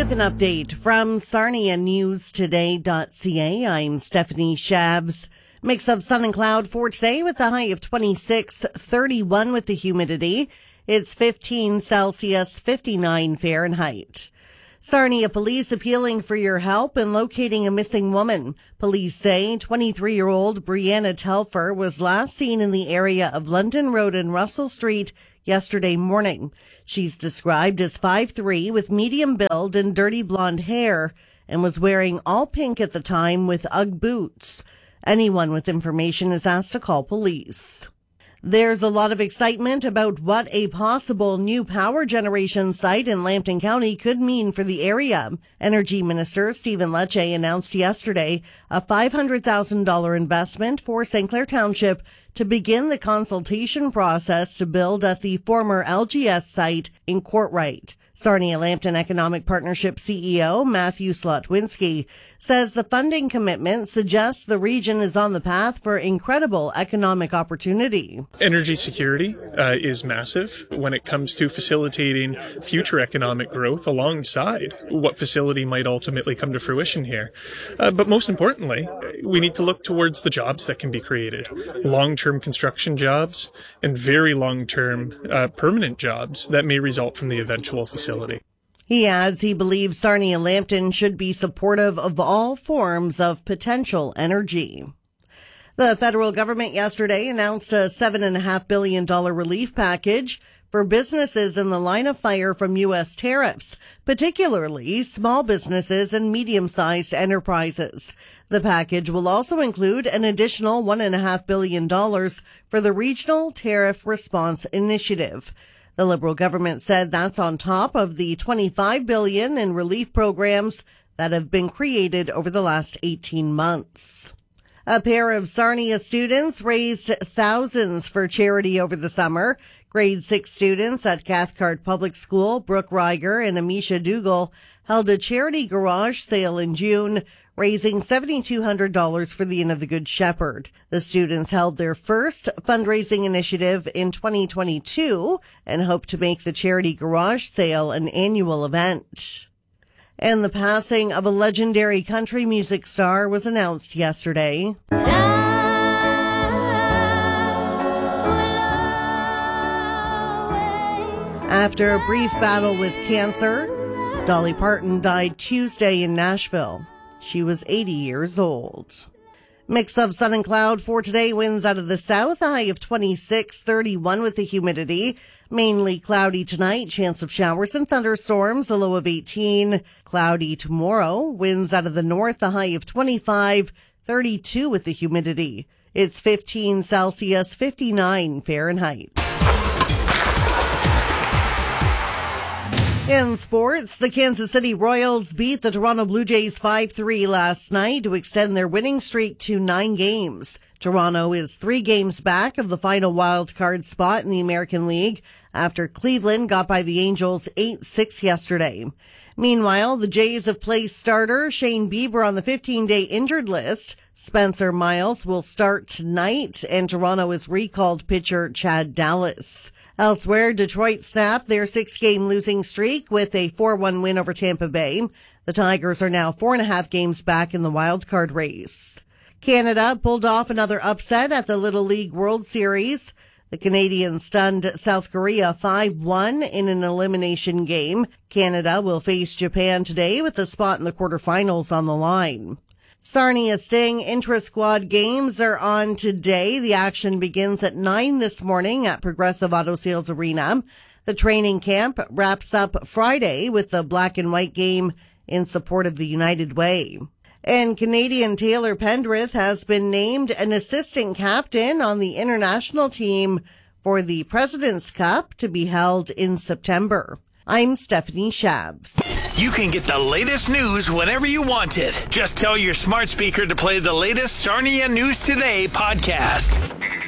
With an update from SarniaNewsToday.ca, I'm Stephanie Shabs. Mix of sun and cloud for today with a high of 26, 31 with the humidity. It's 15 Celsius, 59 Fahrenheit. Sarnia police appealing for your help in locating a missing woman. Police say 23-year-old Brianna Telfer was last seen in the area of London Road and Russell Street yesterday morning. She's described as 5'3" with medium build and dirty blonde hair and was wearing all pink at the time with Ugg boots. Anyone with information is asked to call police. There's a lot of excitement about what a possible new power generation site in Lambton County could mean for the area. Energy Minister Stephen Lecce announced yesterday a $500,000 investment for St. Clair Township to begin the consultation process to build at the former LGS site in Courtright. Sarnia Lambton Economic Partnership CEO Matthew Slotwinski says the funding commitment suggests the region is on the path for incredible economic opportunity. Energy security is massive when it comes to facilitating future economic growth alongside what facility might ultimately come to fruition here. But most importantly, we need to look towards the jobs that can be created. Long-term construction jobs and very long-term permanent jobs that may result from the eventual facility. He adds he believes Sarnia Lambton should be supportive of all forms of potential energy. The federal government yesterday announced a $7.5 billion relief package for businesses in the line of fire from U.S. tariffs, particularly small businesses and medium-sized enterprises. The package will also include an additional $1.5 billion for the Regional Tariff Response Initiative. The Liberal government said that's on top of the $25 billion in relief programs that have been created over the last 18 months. A pair of Sarnia students raised thousands for charity over the summer. Grade 6 students at Cathcart Public School, Brooke Reiger and Amisha Dougal, held a charity garage sale in June, raising $7,200 for the Inn of the Good Shepherd. The students held their first fundraising initiative in 2022 and hope to make the charity garage sale an annual event. And the passing of a legendary country music star was announced yesterday. After a brief battle with cancer, Dolly Parton died Tuesday in Nashville. She was 80 years old. Mix of sun and cloud for today. Winds out of the south, a high of 26, 31 with the humidity. Mainly cloudy tonight, chance of showers and thunderstorms, a low of 18. Cloudy tomorrow, winds out of the north, a high of 25, 32 with the humidity. It's 15 Celsius, 59 Fahrenheit. In sports, the Kansas City Royals beat the Toronto Blue Jays 5-3 last night to extend their winning streak to 9 games. Toronto is 3 games back of the final wild card spot in the American League after Cleveland got by the Angels 8-6 yesterday. Meanwhile, the Jays have placed starter Shane Bieber on the 15-day injured list. Spencer Miles will start tonight, and Toronto has recalled pitcher Chad Dallas. Elsewhere, Detroit snapped their 6-game losing streak with a 4-1 win over Tampa Bay. The Tigers are now 4.5 games back in the wild card race. Canada pulled off another upset at the Little League World Series. The Canadians stunned South Korea 5-1 in an elimination game. Canada will face Japan today with a spot in the quarterfinals on the line. Sarnia Sting intra-squad games are on today. The action begins at 9 this morning at Progressive Auto Sales Arena. The training camp wraps up Friday with the black and white game in support of the United Way. And Canadian Taylor Pendrith has been named an assistant captain on the international team for the President's Cup to be held in September. I'm Stephanie Shabs. You can get the latest news whenever you want it. Just tell your smart speaker to play the latest Sarnia News Today podcast.